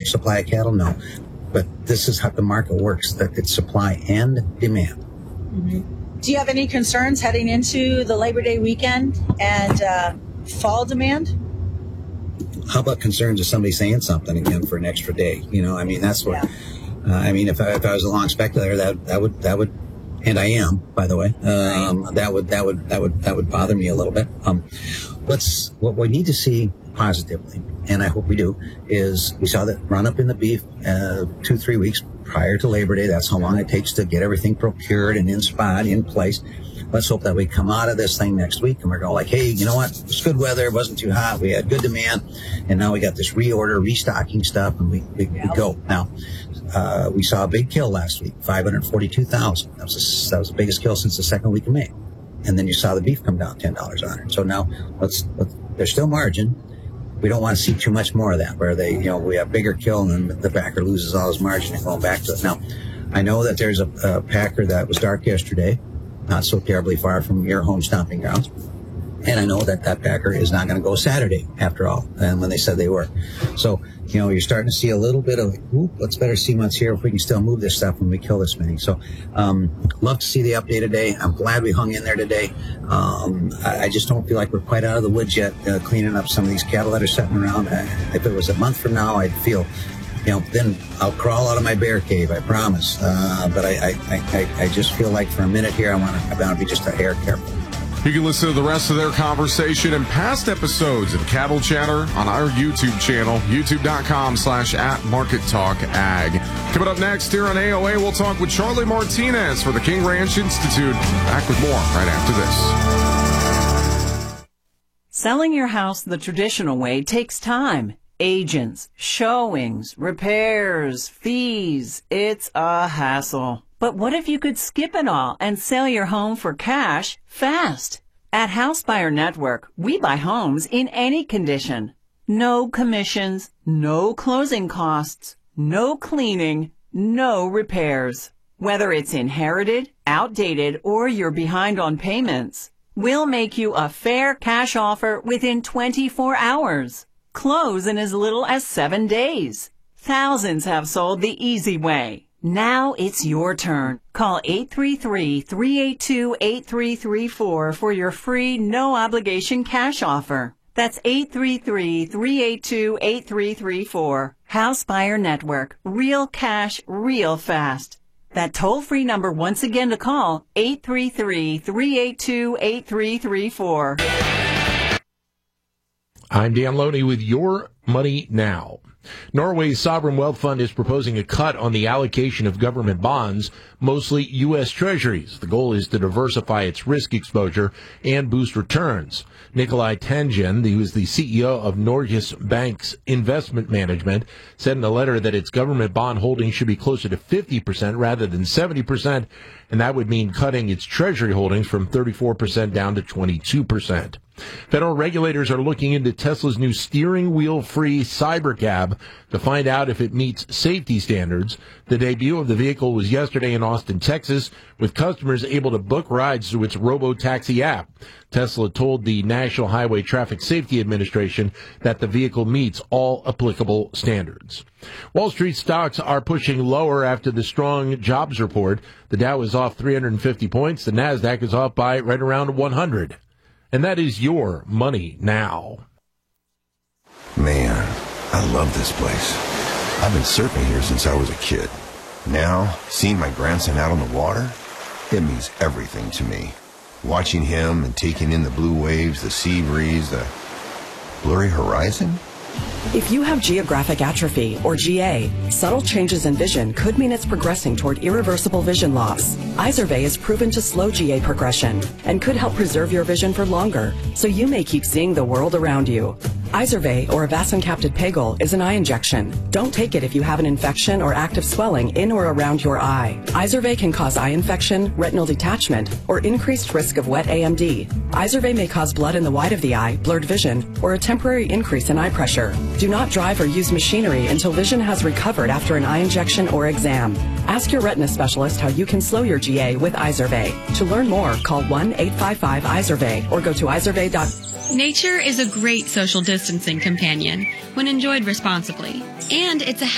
supply of cattle? No. But this is how the market works, that it's supply and demand. Mm-hmm. Do you have any concerns heading into the Labor Day weekend and fall demand? How about concerns of somebody saying something again for an extra day? I mean, that's what, if I was a long speculator, that would, and I am, by the way, that would bother me a little bit. What we need to see positively, and I hope we do, is we saw that run up in the beef 2-3 weeks prior to Labor Day. That's how long it takes to get everything procured and in place. Let's hope that we come out of this thing next week and we're going like, hey, you know what? It's good weather. It wasn't too hot. We had good demand. And now we got this reorder, restocking stuff, and we go. Now, we saw a big kill last week, 542,000. That was the biggest kill since the second week of May. And then you saw the beef come down $10 on it. So now there's still margin. We don't want to see too much more of that where we have bigger kill and then the backer loses all his margin and going back to it. Now, I know that there's a packer that was dark yesterday, not so terribly far from your home stomping grounds. And I know that packer is not going to go Saturday after all, and when they said they were. So, you're starting to see a little bit of, let's better see what's here if we can still move this stuff when we kill this many. So, love to see the update today. I'm glad we hung in there today. I just don't feel like we're quite out of the woods yet, cleaning up some of these cattle that are sitting around. If it was a month from now, I'd feel, then I'll crawl out of my bear cave, I promise. But I just feel like for a minute here, I want to be just a hair careful. You can listen to the rest of their conversation and past episodes of Cattle Chatter on our YouTube channel, youtube.com/@MarketTalkAg. Coming up next here on AOA, we'll talk with Charlie Martinez for the King Ranch Institute. Back with more right after this. Selling your house the traditional way takes time. Agents, showings, repairs, fees. It's a hassle. But what if you could skip it all and sell your home for cash fast? At House Buyer Network, we buy homes in any condition. No commissions, no closing costs, no cleaning, no repairs. Whether it's inherited, outdated, or you're behind on payments, we'll make you a fair cash offer within 24 hours. Close in as little as 7 days. Thousands have sold the easy way. Now it's your turn. Call 833-382-8334 for your free, no-obligation cash offer. That's 833-382-8334. House Buyer Network. Real cash, real fast. That toll-free number once again to call, 833-382-8334. I'm Dan Loney with Your Money Now. Norway's sovereign wealth fund is proposing a cut on the allocation of government bonds, mostly U.S. Treasuries. The goal is to diversify its risk exposure and boost returns. Nikolai Tangen, who is the CEO of Norges Bank's investment management, said in a letter that its government bond holdings should be closer to 50% rather than 70%, and that would mean cutting its Treasury holdings from 34% down to 22%. Federal regulators are looking into Tesla's new steering wheel-free Cybercab to find out if it meets safety standards. The debut of the vehicle was yesterday in Austin, Texas, with customers able to book rides through its robo-taxi app. Tesla told the National Highway Traffic Safety Administration that the vehicle meets all applicable standards. Wall Street stocks are pushing lower after the strong jobs report. The Dow is off 350 points. The Nasdaq is off by right around 100. And that is Your Money Now. Man, I love this place. I've been surfing here since I was a kid. Now, seeing my grandson out on the water, it means everything to me. Watching him and taking in the blue waves, the sea breeze, the blurry horizon. If you have geographic atrophy, or GA, subtle changes in vision could mean it's progressing toward irreversible vision loss. Izervay is proven to slow GA progression and could help preserve your vision for longer, so you may keep seeing the world around you. Izervay, or avacincaptad pegol, is an eye injection. Don't take it if you have an infection or active swelling in or around your eye. Izervay can cause eye infection, retinal detachment, or increased risk of wet AMD. Izervay may cause blood in the white of the eye, blurred vision, or a temporary increase in eye pressure. Do not drive or use machinery until vision has recovered after an eye injection or exam. Ask your retina specialist how you can slow your GA with Izervay. To learn more, call 1-855-IZERVAY or go to izervay.com. Nature is a great social distancing companion when enjoyed responsibly, and it's a